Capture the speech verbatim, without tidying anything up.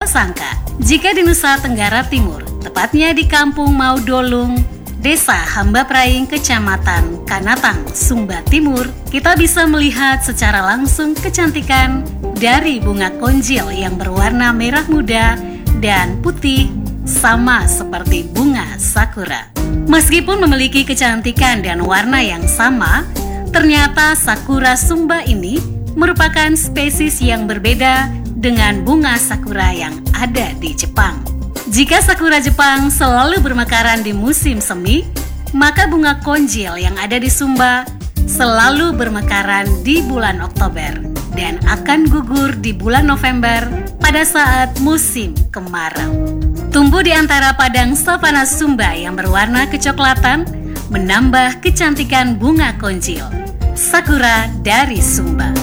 sangka, jika di Nusa Tenggara Timur, tepatnya di Kampung Maudolung, Desa Hamba Praing, Kecamatan Kanatang, Sumba Timur, kita bisa melihat secara langsung kecantikan dari bunga konjil yang berwarna merah muda dan putih, sama seperti bunga sakura. Meskipun memiliki kecantikan dan warna yang sama, ternyata sakura Sumba ini merupakan spesies yang berbeda dengan bunga sakura yang ada di Jepang. Jika sakura Jepang selalu bermekaran di musim semi, maka bunga konjil yang ada di Sumba selalu bermekaran di bulan Oktober dan akan gugur di bulan November pada saat musim kemarau. Tumbuh di antara padang savana Sumba yang berwarna kecoklatan, menambah kecantikan bunga konjil, sakura dari Sumba.